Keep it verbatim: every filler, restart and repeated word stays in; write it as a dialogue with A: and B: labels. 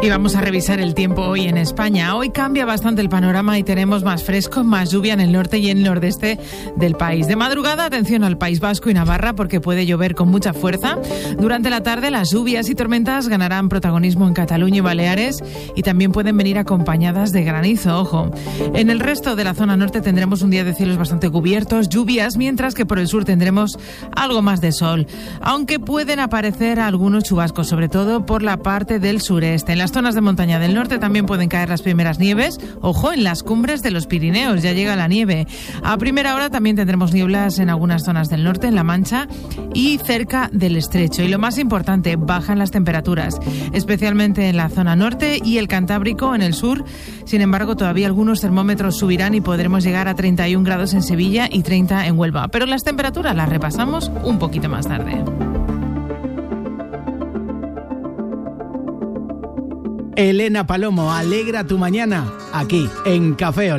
A: Y vamos a revisar el tiempo hoy en España. Hoy cambia bastante el panorama y tenemos más fresco, más lluvia en el norte y en el nordeste del país. De madrugada, atención al País Vasco y Navarra porque puede llover con mucha fuerza. Durante la tarde, las lluvias y tormentas ganarán protagonismo en Cataluña y Baleares y también pueden venir acompañadas de granizo, ojo. En el resto de la zona norte tendremos un día de cielos bastante cubiertos, lluvias, mientras que por el sur tendremos algo más de sol. Aunque pueden aparecer algunos chubascos, sobre todo por la parte del sureste. En las zonas de montaña del norte también pueden caer las primeras nieves. Ojo, en las cumbres de los Pirineos ya llega la nieve. A primera hora también tendremos nieblas en algunas zonas del norte, en La Mancha y cerca del Estrecho. Y lo más importante, bajan las temperaturas, especialmente en la zona norte y el Cantábrico en el sur. Sin embargo, todavía algunos termómetros subirán y podremos llegar a treinta y un grados en Sevilla y treinta en Huelva. Pero las temperaturas las repasamos un poquito más tarde.
B: Elena Palomo, alegra tu mañana aquí en Café Olé.